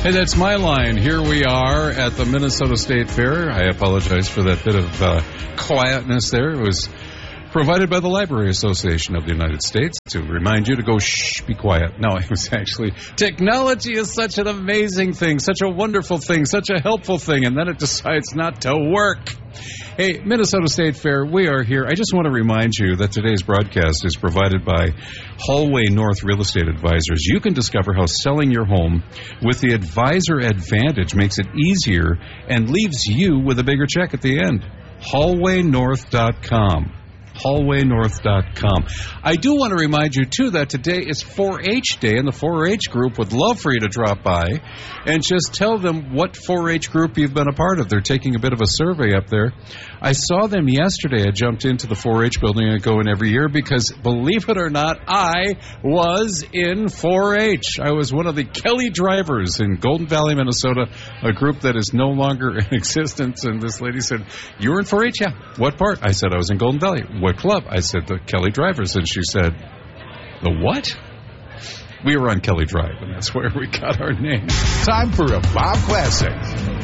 Hey, that's my line. Here we are at the Minnesota State Fair. I apologize for that bit of quietness there. It was provided by the Library Association of the United States to remind you to go, shh, be quiet. No, it was actually, technology is such an amazing thing, such a wonderful thing, such a helpful thing, and then it decides not to work. Hey, Minnesota State Fair, we are here. I just want to remind you that today's broadcast is provided by Hallway North Real Estate Advisors. You can discover how selling your home with the Advisor Advantage makes it easier and leaves you with a bigger check at the end. HallwayNorth.com. HallwayNorth.com. I do want to remind you, too, that today is 4-H Day, and the 4-H group would love for you to drop by and just tell them what 4-H group you've been a part of. They're taking a bit of a survey up there. I saw them yesterday. I jumped into the 4-H building. I go in every year because, believe it or not, I was in 4-H. I was one of the Kelly Drivers in Golden Valley, Minnesota, a group that is no longer in existence. And this lady said, "You were in 4-H? Yeah. What part?" I said, "I was in Golden Valley." "What club?" I said, "The Kelly Drivers." And she said, "The what?" We were on Kelly Drive, and that's where we got our name. Time for a Bob Classic.